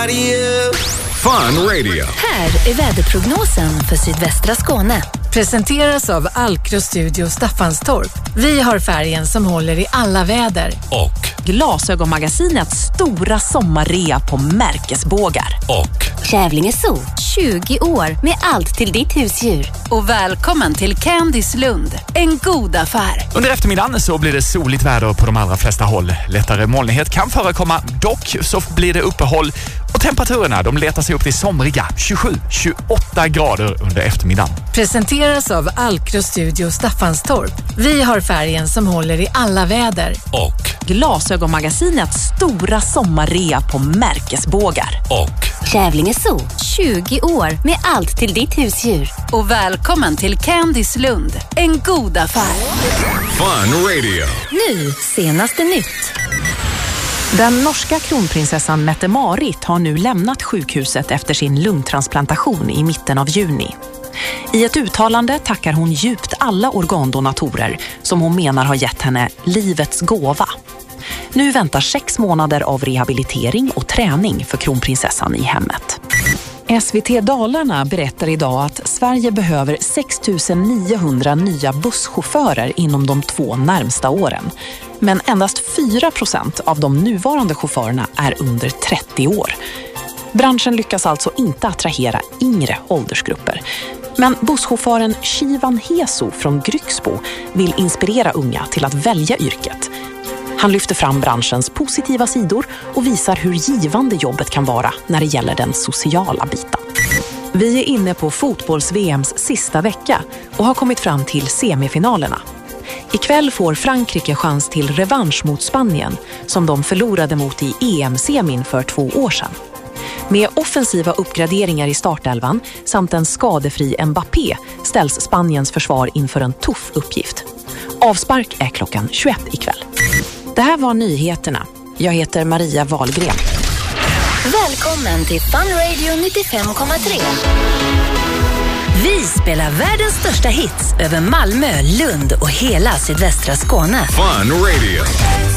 nobody else. Fun Radio. Här är väderprognosen för sydvästra Skåne. Presenteras av Alkro Studio Staffanstorp. Vi har färgen som håller i alla väder. Och Glasögonmagasinets stora sommarrea på märkesbågar. och Kävlinge Zoo, 20 år med allt till ditt husdjur. Och välkommen till Candice Lund, en god affär. Under eftermiddagen så blir det soligt väder på de allra flesta håll. Lättare molnighet kan förekomma, dock så blir det uppehåll och temperaturerna de letar sig upp till somriga 27-28 grader under eftermiddagen. Presenteras av Alkro Studio Staffanstorp. Vi har färgen som håller i alla väder. och Glasögonmagasinets stora sommarrea på märkesbågar. och Kävlinge Zoo, 20 år med allt till ditt husdjur. Och välkommen till Candice Lund, en god affär. Fun Radio. Nu, senaste nytt. Den norska kronprinsessan Mette-Marit har nu lämnat sjukhuset efter sin lungtransplantation i mitten av juni. I ett uttalande tackar hon djupt alla organdonatorer som hon menar har gett henne livets gåva. Nu väntar 6 månader av rehabilitering och träning för kronprinsessan i hemmet. SVT Dalarna berättar idag att Sverige behöver 6 900 nya busschaufförer inom de 2 närmsta åren. Men endast 4% av de nuvarande chaufförerna är under 30 år. Branschen lyckas alltså inte attrahera yngre åldersgrupper. Men busschauffören Shivan Heso från Grycksbo vill inspirera unga till att välja yrket. Han lyfter fram branschens positiva sidor och visar hur givande jobbet kan vara när det gäller den sociala biten. Vi är inne på fotbolls-VMs sista vecka och har kommit fram till semifinalerna. Ikväll får Frankrike chans till revansch mot Spanien som de förlorade mot i EM-semin för 2 år sedan. Med offensiva uppgraderingar i startelvan samt en skadefri Mbappé ställs Spaniens försvar inför en tuff uppgift. Avspark är klockan 21 ikväll. Det här var nyheterna. Jag heter Maria Wahlgren. Välkommen till Fun Radio 95,3. Vi spelar världens största hits över Malmö, Lund och hela sydvästra Skåne. Fun Radio.